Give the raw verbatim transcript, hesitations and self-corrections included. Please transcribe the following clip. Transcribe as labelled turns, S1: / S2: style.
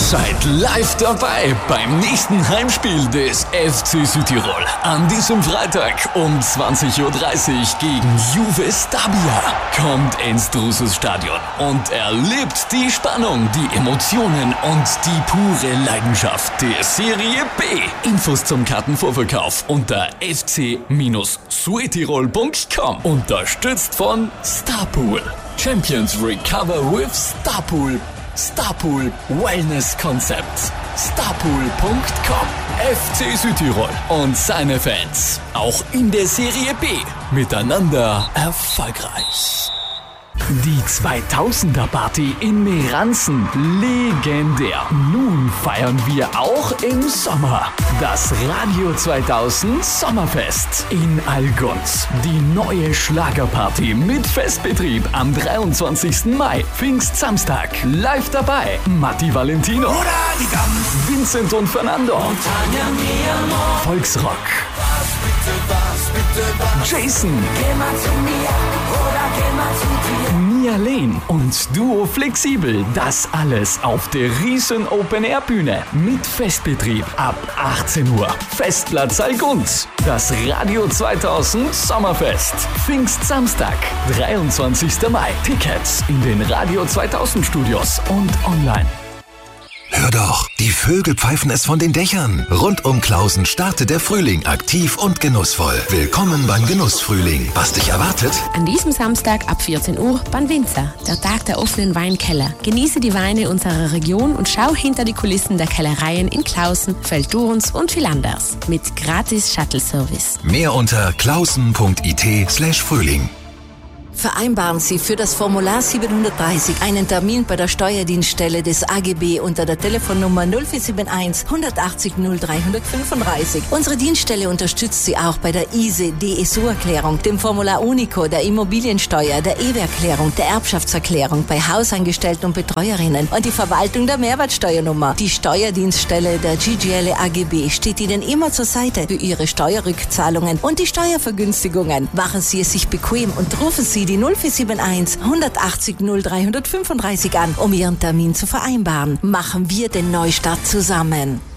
S1: Seid live dabei beim nächsten Heimspiel des F C Südtirol. An diesem Freitag um zwanzig Uhr dreißig gegen Juve Stabia. Kommt ins Drusus-Stadion und erlebt die Spannung, die Emotionen und die pure Leidenschaft der Serie B. Infos zum Kartenvorverkauf unter f c Südtirol punkt com. Unterstützt von Starpool. Champions Recover with Starpool. Starpool Wellness Concept. Starpool punkt com. F C Südtirol und seine Fans. Auch in der Serie B. Miteinander erfolgreich. Die zweitausender Party in Meranzen. Legendär. Nun feiern wir auch im Sommer. Das Radio zweitausend Sommerfest in Allgund. Die neue Schlagerparty mit Festbetrieb am dreiundzwanzigsten Mai. Pfingstsamstag. Live dabei. Matti Valentino. Vincent und Fernando. Volksrock. Jason. Mia Lehn und Duo Flexibel. Das alles auf der riesen Open-Air-Bühne mit Festbetrieb ab achtzehn Uhr. Festplatz Allgund. Das Radio zweitausend Sommerfest. Pfingstsamstag, dreiundzwanzigsten Mai. Tickets in den Radio zweitausend Studios und online.
S2: Hör doch, die Vögel pfeifen es von den Dächern. Rund um Klausen startet der Frühling aktiv und genussvoll. Willkommen beim Genussfrühling. Was dich erwartet?
S3: An diesem Samstag ab vierzehn Uhr beim Winzer, der Tag der offenen Weinkeller. Genieße die Weine unserer Region und schau hinter die Kulissen der Kellereien in Klausen, Feldurns und viel anders. Mit gratis Shuttle-Service.
S2: Mehr unter klausen punkt i t slash Frühling.
S4: Vereinbaren Sie für das Formular siebenhundertdreißig einen Termin bei der Steuerdienststelle des A G B unter der Telefonnummer null vier sieben eins, hundertachtzig, null dreihundertfünfunddreißig. Unsere Dienststelle unterstützt Sie auch bei der I S E-D S U-Erklärung, dem Formular Unico, der Immobiliensteuer, der E W A-Erklärung, der Erbschaftserklärung, bei Hausangestellten und Betreuerinnen und die Verwaltung der Mehrwertsteuernummer. Die Steuerdienststelle der G G L A G B steht Ihnen immer zur Seite für Ihre Steuerrückzahlungen und die Steuervergünstigungen. Machen Sie es sich bequem und rufen Sie die null vier sieben eins, hundertachtzig, null dreihundertfünfunddreißig an, um Ihren Termin zu vereinbaren. Machen wir den Neustart zusammen.